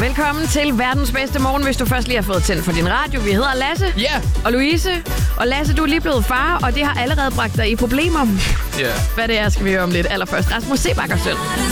Velkommen til verdens bedste morgen, hvis du først lige har fået tændt for din radio. Vi hedder Lasse og Louise. Og Lasse, du er lige blevet far, og det har allerede bragt dig i problemer. Hvad det er, skal vi høre om lidt. Allerførst Rasmus Seebach selv.